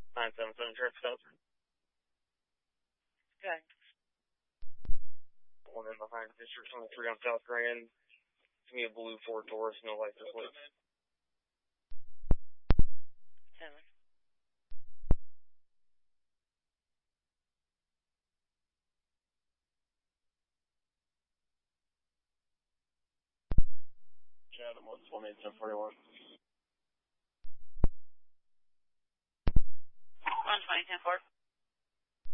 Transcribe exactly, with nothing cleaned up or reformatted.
nine seven seven Trip South. Okay. One in behind District twenty-three on South Grand. Give me a blue Ford Taurus, no license plate. Seven. Chatham one twenty-eight ten forty-one. one twenty ten four.